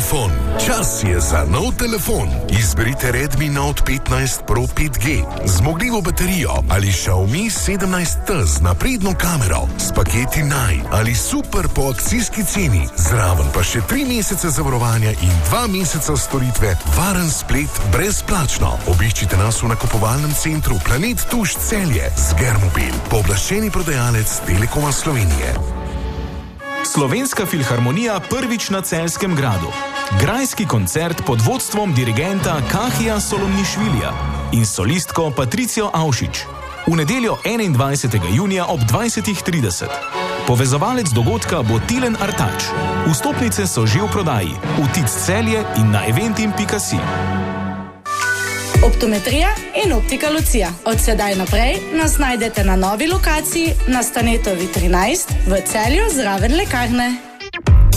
iPhone. Čas je za nov telefon. Izberite Redmi Note 15 Pro 5G, zmogljivo baterijo ali Xiaomi 17T z napredno kamero, s paketi Naj ali Super po akcijski ceni, zraven pa še 3 mesece zavarovanja in 2 meseca storitve, varen splet brezplačno. Obiščite nas v nakupovalnem centru Planet Tuš Celje z Germobil, pooblaščeni prodajalec Telekoma Slovenije. Slovenska filharmonija prvič na Celjskem gradu. Grajski koncert pod vodstvom dirigenta Kahija Solomnišvilija in solistko Patricijo Avšič. V nedeljo 21. junija ob 20:30. Povezovalec dogodka bo Tilen Artač. Vstopnice so že v prodaji, v Tic Celje in na eventim.si. Optometrija in optika Lucija. Od sedaj naprej nas najdete na novi lokaciji na Stanetovi 13 v Celju zraven lekarne.